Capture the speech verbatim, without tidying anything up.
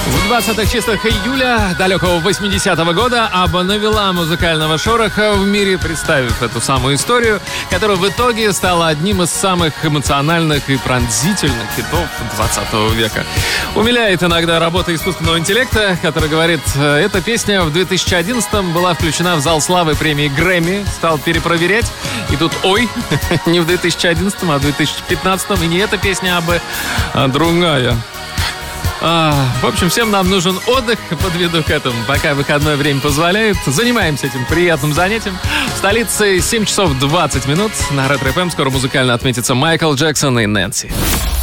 В двадцатых числах июля далекого восьмидесятого года Абба навела музыкального шороха в мире, представив эту самую историю, которая в итоге стала одним из самых эмоциональных и пронзительных хитов двадцатого века. Умиляет иногда работа искусственного интеллекта, который говорит, эта песня в две тысячи одиннадцатом была включена в зал славы премии Грэмми, стал перепроверять, и тут, ой, не в две тысячи одиннадцатом, а в две тысячи пятнадцатом, и не эта песня Аббы, а другая. А, в общем, всем нам нужен отдых, подведу к этому, пока выходное время позволяет. Занимаемся этим приятным занятием. В столице семь часов двадцать минут. На Ретро эф эм скоро музыкально отметится Майкл Джексон и Нэнси.